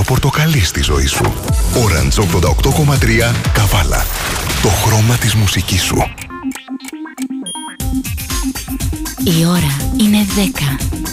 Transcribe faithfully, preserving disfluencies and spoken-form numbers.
πορτοκαλί στη ζωή σου. Orange ογδόντα οκτώ κόμμα τρία Καβάλα. Το χρώμα της μουσικής σου. Η ώρα είναι δέκα.